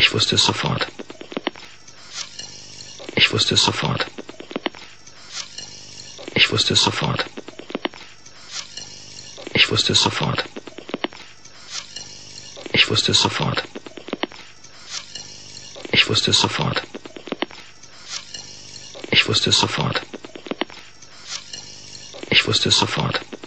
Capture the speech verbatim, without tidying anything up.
Ich wusste es sofort. Ich wusste es sofort. Ich wusste es sofort. Ich wusste es sofort. Ich wusste es sofort. Ich wusste es sofort. Ich wusste es sofort. Ich wusste es sofort.